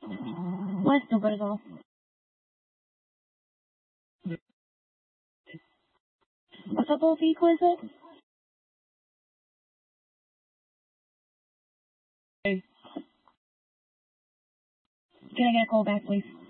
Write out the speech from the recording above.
What's stupid as all? What's up, OP Quizlet? Hey. Can I get a call back, please?